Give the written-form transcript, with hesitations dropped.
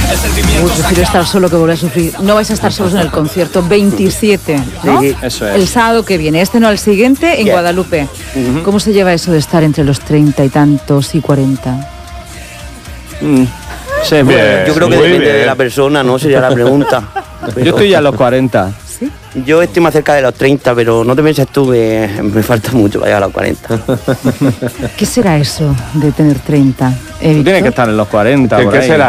Prefiero estar solo que volver a sufrir. No vais a estar solos en el concierto 27, ¿no? Sí, eso es. El sábado que viene, no, el siguiente en Guadalupe. ¿Cómo se lleva eso de estar entre los 30 y tantos y 40? Sí, bien, yo creo que depende de la persona, ¿no? Sería la pregunta. Yo estoy ya a los 40. ¿Sí? Yo estoy más cerca de los 30, pero no te pienses tú que me falta mucho para llegar a los 40. ¿Qué será eso de tener 30? Tú tienes que estar en los 40. ¿Qué por ahí. será?